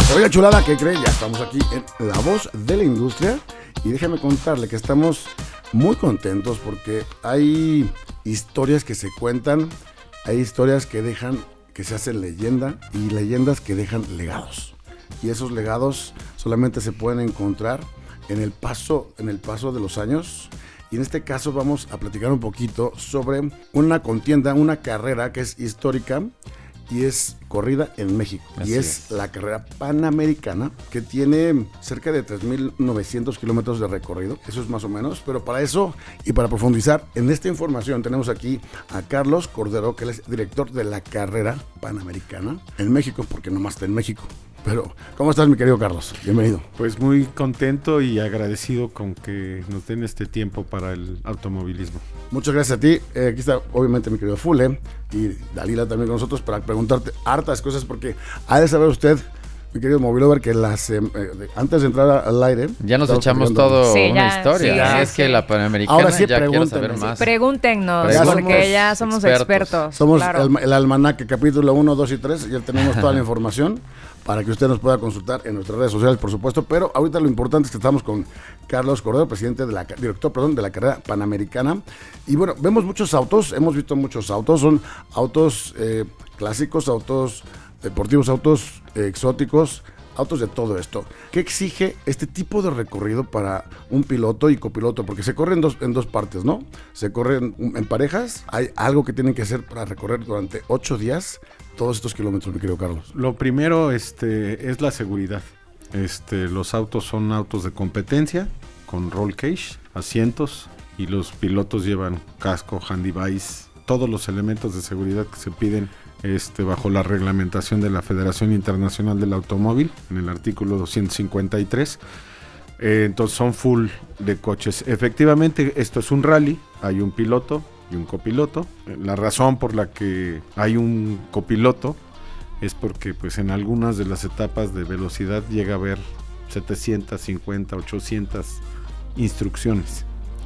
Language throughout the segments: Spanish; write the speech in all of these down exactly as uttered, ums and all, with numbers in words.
Oiga, chulada, ¿qué cree? Ya estamos aquí en La Voz de la Industria y déjame contarle que estamos muy contentos porque hay historias que se cuentan, hay historias que dejan, que se hacen leyenda y leyendas que dejan legados. Y esos legados solamente se pueden encontrar en el paso, en el paso de los años. Y en este caso vamos a platicar un poquito sobre una contienda, una carrera que es histórica y es corrida en México. Así y es, es la carrera panamericana, que tiene cerca de tres mil novecientos kilómetros de recorrido, eso es más o menos, pero para eso y para profundizar en esta información tenemos aquí a Carlos Cordero, que él es director de la carrera panamericana en México, porque nomás está en México. Pero, ¿cómo estás, mi querido Carlos? Bienvenido. Pues muy contento y agradecido con que nos den este tiempo para el automovilismo. Muchas gracias a ti. Eh, aquí está, obviamente, mi querido Fule y Dalila también con nosotros para preguntarte hartas cosas, porque ha de saber usted, mi querido Movilover, que las eh, antes de entrar al aire... Ya nos echamos todo sí, una ya, historia. Sí, ya, es sí. que la Panamericana Ahora sí, ya quiero saber más. Pregúntenos, ya porque somos ya somos expertos. expertos somos claro. el, el almanaque, capítulo uno, dos y tres, ya tenemos toda la información para que usted nos pueda consultar en nuestras redes sociales, por supuesto, pero ahorita lo importante es que estamos con Carlos Cordero, presidente de la, director, perdón, de la carrera panamericana. Y bueno, vemos muchos autos, hemos visto muchos autos, son autos eh, clásicos, autos deportivos, autos eh, exóticos, autos de todo esto. ¿Qué exige este tipo de recorrido para un piloto y copiloto? Porque se corre en dos, en dos partes, ¿no? Se corre en, en parejas, hay algo que tienen que hacer para recorrer durante ocho días todos estos kilómetros, mi querido Carlos. Lo primero este, es la seguridad. Este, los autos son autos de competencia, con roll cage, asientos, y los pilotos llevan casco, handy device, todos los elementos de seguridad que se piden Este, bajo la reglamentación de la Federación Internacional del Automóvil, en el artículo doscientos cincuenta y tres. Eh, entonces son full de coches. Efectivamente, esto es un rally, hay un piloto y un copiloto. La razón por la que hay un copiloto es porque pues, en algunas de las etapas de velocidad llega a haber setecientas cincuenta, ochocientas instrucciones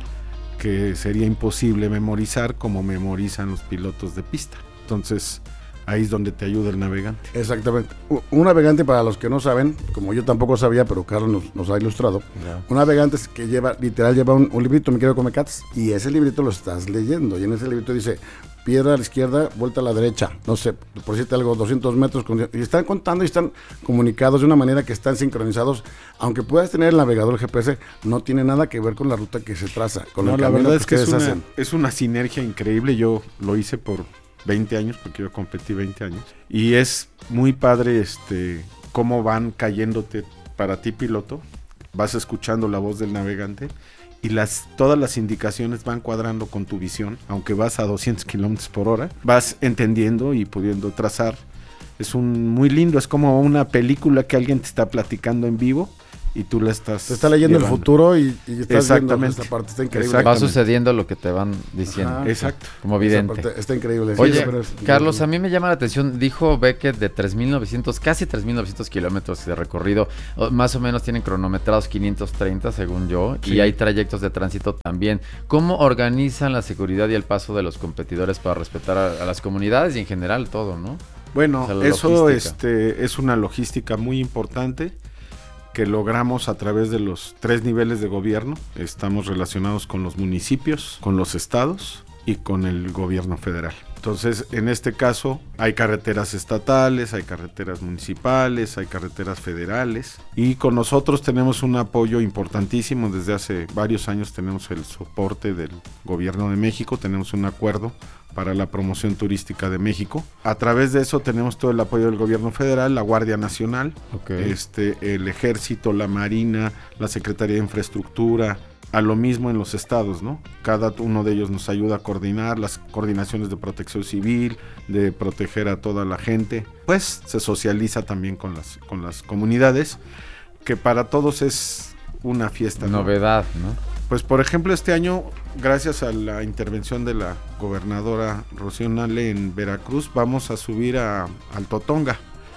que sería imposible memorizar como memorizan los pilotos de pista. Entonces, ahí es donde te ayuda el navegante. Exactamente. Un navegante, para los que no saben, como yo tampoco sabía, pero Carlos nos, nos ha ilustrado, yeah. Un navegante es que lleva, literal, lleva un, un librito, me quiero comer cats, y ese librito lo estás leyendo, y en ese librito dice, piedra a la izquierda, vuelta a la derecha, no sé, por decirte algo, doscientos metros, con, y están contando y están comunicados de una manera que están sincronizados, aunque puedas tener el navegador G P S, no tiene nada que ver con la ruta que se traza, con no, el la camino verdad que es que ustedes es una, hacen. Es una sinergia increíble, yo lo hice por veinte años, porque yo competí veinte años, y es muy padre este cómo van cayéndote para ti piloto, vas escuchando la voz del navegante y las todas las indicaciones van cuadrando con tu visión, aunque vas a doscientos kilómetros por hora, vas entendiendo y pudiendo trazar. Es un muy lindo, es como una película que alguien te está platicando en vivo y tú la estás te está leyendo llevando. El futuro y, y estás Exactamente. Viendo esta parte, está increíble. Va sucediendo lo que te van diciendo. Ajá, exacto. Como vidente. Está increíble. Oye, sí, es, Carlos, a mí me llama la atención, dijo Beckett de tres mil novecientos, casi tres mil novecientos kilómetros de recorrido, más o menos tienen cronometrados quinientos treinta según yo, sí. Y hay trayectos de tránsito también. ¿Cómo organizan la seguridad y el paso de los competidores para respetar a, a las comunidades y en general todo, no? Bueno, o sea, eso este, es una logística muy importante que logramos a través de los tres niveles de gobierno. Estamos relacionados con los municipios, con los estados y con el gobierno federal. Entonces, en este caso, hay carreteras estatales, hay carreteras municipales, hay carreteras federales, y con nosotros tenemos un apoyo importantísimo. Desde hace varios años tenemos el soporte del gobierno de México, tenemos un acuerdo para la promoción turística de México. A través de eso tenemos todo el apoyo del gobierno federal, la Guardia Nacional, okay. este, el Ejército, la Marina, la Secretaría de Infraestructura, a lo mismo en los estados, ¿no? Cada uno de ellos nos ayuda a coordinar las coordinaciones de protección civil, de proteger a toda la gente. Pues se socializa también con las, con las comunidades, que para todos es una fiesta, ¿no? Novedad, ¿no? Pues por ejemplo este año, gracias a la intervención de la gobernadora Rocío Nale en Veracruz, vamos a subir a, al Totonga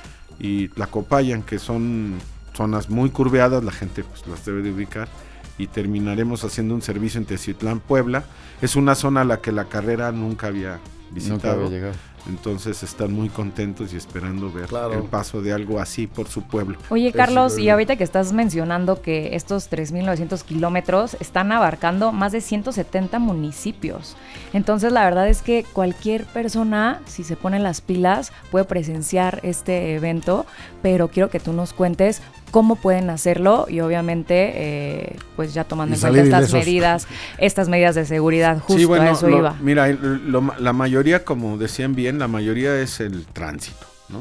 y Tlacopayan, que son zonas muy curveadas, la gente pues las debe de ubicar, y terminaremos haciendo un servicio en Teciutlán, Puebla. Es una zona a la que la carrera nunca había visitado. Nunca había llegado. Entonces están muy contentos y esperando ver claro. el paso de algo así por su pueblo. Oye, Carlos, y ahorita que estás mencionando que estos tres mil novecientos kilómetros están abarcando más de ciento setenta municipios. Entonces, la verdad es que cualquier persona, si se pone las pilas, puede presenciar este evento, pero quiero que tú nos cuentes cómo pueden hacerlo y obviamente eh, pues ya tomando y en cuenta estas ilesos. medidas, estas medidas de seguridad, justo sí, bueno, a eso lo, iba. Mira, lo, la mayoría, como decían bien, la mayoría es el tránsito, ¿no?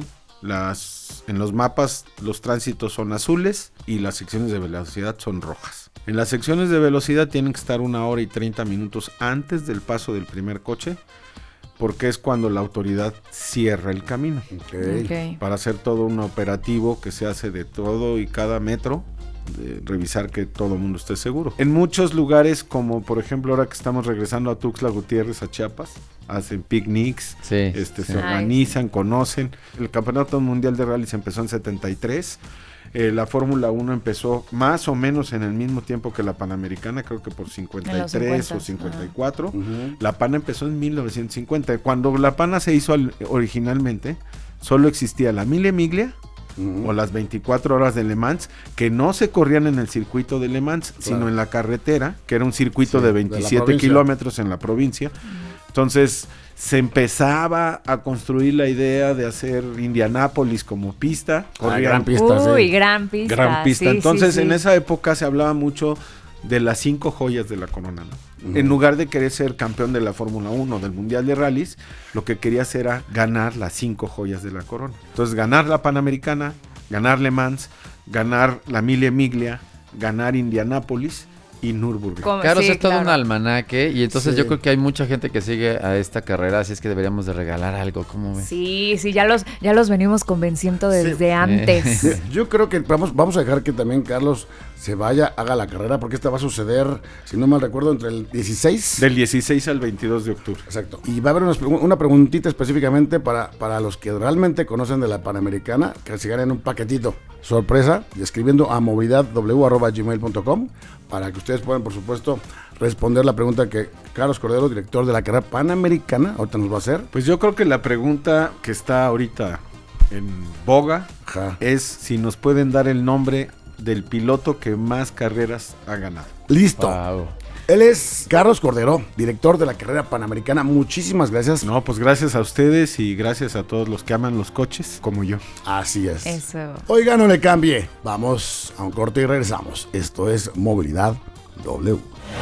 Las, en los mapas los tránsitos son azules y las secciones de velocidad son rojas. En las secciones de velocidad tienen que estar una hora y treinta minutos antes del paso del primer coche, porque es cuando la autoridad cierra el camino. Okay. Okay. Para hacer todo un operativo que se hace de todo y cada metro, de revisar que todo el mundo esté seguro. En muchos lugares, como por ejemplo ahora que estamos regresando a Tuxtla Gutiérrez, a Chiapas, hacen picnics, sí, este, sí. se organizan, conocen. El Campeonato Mundial de Rallys empezó en setenta y tres. Eh, la Fórmula uno empezó más o menos en el mismo tiempo que la Panamericana, creo que por cincuenta y tres o cincuenta y cuatro. Uh-huh. La Pana empezó en mil novecientos cincuenta. Cuando la Pana se hizo al, originalmente, solo existía la Mille Miglia uh-huh. o las veinticuatro horas de Le Mans, que no se corrían en el circuito de Le Mans, claro. sino en la carretera, que era un circuito sí, de veintisiete de kilómetros en la provincia. Uh-huh. Entonces se empezaba a construir la idea de hacer Indianápolis como pista. Ah, gran pista, Uy, sí. gran pista. Gran pista. Sí, Entonces, sí, sí. en esa época se hablaba mucho de las cinco joyas de la corona, ¿no? Uh-huh. En lugar de querer ser campeón de la Fórmula uno, del Mundial de Rallys, lo que querías era ganar las cinco joyas de la corona. Entonces, ganar la Panamericana, ganar Le Mans, ganar la Mille Miglia, ganar Indianápolis y Nürburgring. Claro, sí, es todo claro. un almanaque y entonces sí. yo creo que hay mucha gente que sigue a esta carrera, así es que deberíamos de regalar algo, ¿cómo ves? Sí, sí, ya los ya los venimos convenciendo desde sí. antes. Sí, yo creo que vamos, vamos a dejar que también Carlos se vaya, haga la carrera, porque esta va a suceder, si no mal recuerdo, entre el dieciséis... Del dieciséis al veintidós de octubre. Exacto. Y va a haber una, una preguntita específicamente para, para los que realmente conocen de la Panamericana, que se ganen un paquetito sorpresa, y escribiendo a movilidad w arroba gmail punto com, para que ustedes puedan, por supuesto, responder la pregunta que Carlos Cordero, director de la carrera Panamericana, ahorita nos va a hacer. Pues yo creo que la pregunta que está ahorita en boga Ajá. es si nos pueden dar el nombre del piloto que más carreras ha ganado. Listo. Wow. Él es Carlos Cordero, director de la carrera Panamericana. Muchísimas gracias. No, pues gracias a ustedes y gracias a todos los que aman los coches, como yo. Así es. Eso. Oiga, no le cambie. Vamos a un corte y regresamos. Esto es Movilidad W.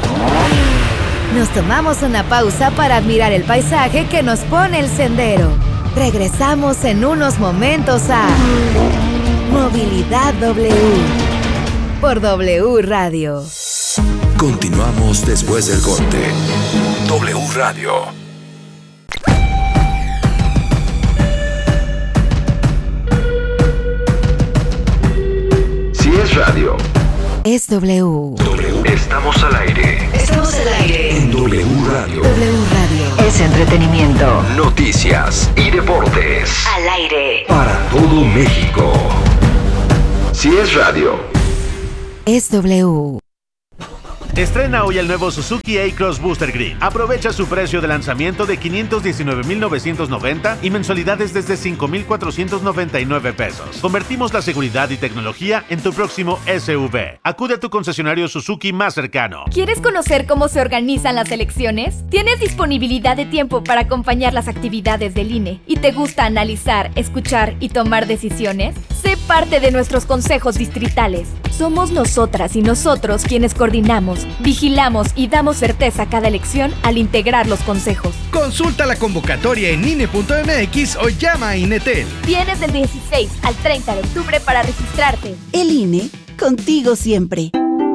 Nos tomamos una pausa para admirar el paisaje que nos pone el sendero. Regresamos en unos momentos a Movilidad W por W Radio. Continuamos después del corte. W Radio. Si es radio, es W. W. Estamos al aire. Estamos al aire. En W Radio. W Radio. Es entretenimiento. Noticias y deportes. Al aire. Para todo México. Si es radio, es W. Estrena hoy el nuevo Suzuki A-Cross Booster Green. Aprovecha su precio de lanzamiento de quinientos diecinueve mil novecientos noventa y mensualidades desde cinco mil cuatrocientos noventa y nueve pesos. Convertimos la seguridad y tecnología en tu próximo S U V. Acude a tu concesionario Suzuki más cercano. ¿Quieres conocer cómo se organizan las elecciones? ¿Tienes disponibilidad de tiempo para acompañar las actividades del I N E y te gusta analizar, escuchar y tomar decisiones? Sé parte de nuestros consejos distritales. Somos nosotras y nosotros quienes coordinamos, vigilamos y damos certeza a cada elección al integrar los consejos. Consulta la convocatoria en I N E punto M X o llama a INETEL. Tienes del dieciséis al treinta de octubre para registrarte. El I N E, contigo siempre.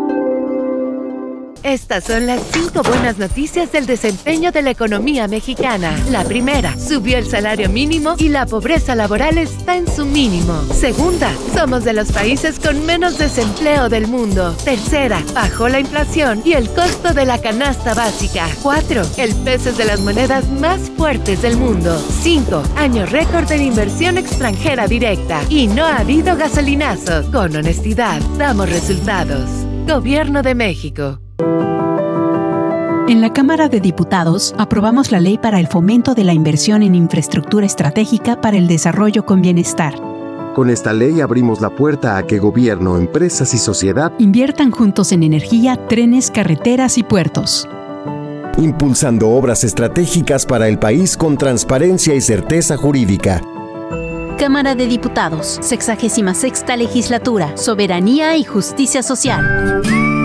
Estas son las cinco buenas noticias del desempeño de la economía mexicana. La primera, subió el salario mínimo y la pobreza laboral está en su mínimo. Segunda, somos de los países con menos desempleo del mundo. Tercera, bajó la inflación y el costo de la canasta básica. Cuatro, el peso es de las monedas más fuertes del mundo. Cinco, año récord en inversión extranjera directa. Y no ha habido gasolinazos. Con honestidad, damos resultados. Gobierno de México. En la Cámara de Diputados aprobamos la Ley para el Fomento de la Inversión en Infraestructura Estratégica para el Desarrollo con Bienestar. Con esta ley abrimos la puerta a que gobierno, empresas y sociedad inviertan juntos en energía, trenes, carreteras y puertos. Impulsando obras estratégicas para el país con transparencia y certeza jurídica. Cámara de Diputados, sexagésima sexta Legislatura, Soberanía y Justicia Social.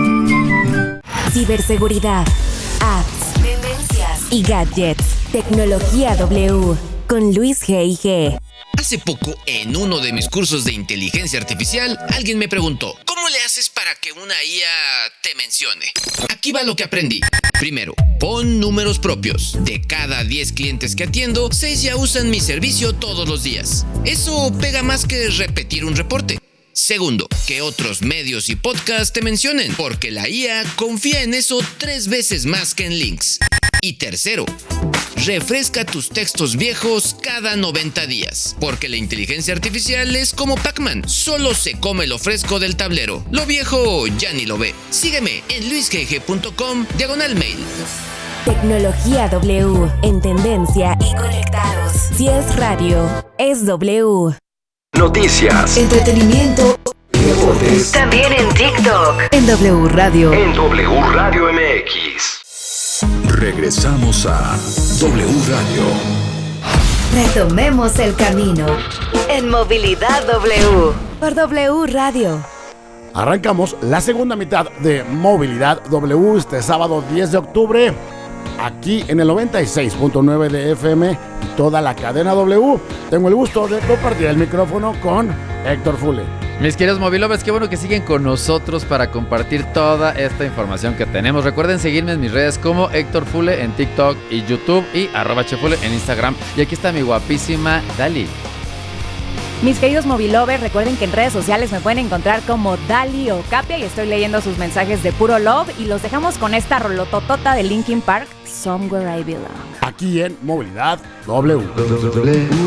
Ciberseguridad, apps, tendencias y gadgets. Tecnología W con Luis G I G. Hace poco, en uno de mis cursos de inteligencia artificial, alguien me preguntó, ¿cómo le haces para que una I A te mencione? Aquí va lo que aprendí. Primero, pon números propios. De cada diez clientes que atiendo, seis ya usan mi servicio todos los días. Eso pega más que repetir un reporte. Segundo, que otros medios y podcasts te mencionen, porque la I A confía en eso tres veces más que en links. Y tercero, refresca tus textos viejos cada noventa días, porque la inteligencia artificial es como Pac-Man, solo se come lo fresco del tablero. Lo viejo ya ni lo ve. Sígueme en luisgg punto com, diagonal mail. Tecnología W, en tendencia y conectados. Si es radio, es W. Noticias, Entretenimiento, deportes. también en TikTok. En W Radio. En W Radio M X. Regresamos a W Radio. Retomemos el camino. En Movilidad W. Por W Radio. Arrancamos la segunda mitad de Movilidad W este sábado diez de octubre. Aquí en el noventa y seis punto nueve de F M y toda la cadena W. Tengo el gusto de compartir el micrófono con Héctor Fule. Mis queridos Movilovers, qué bueno que siguen con nosotros para compartir toda esta información que tenemos. Recuerden seguirme en mis redes como Héctor Fule en TikTok y YouTube y arroba chefule en Instagram. Y aquí está mi guapísima Dali. Mis queridos Movilovers, recuerden que en redes sociales me pueden encontrar como Dali o Capia y estoy leyendo sus mensajes de puro love y los dejamos con esta rolototota de Linkin Park, Somewhere I Belong. Aquí en Movilidad W.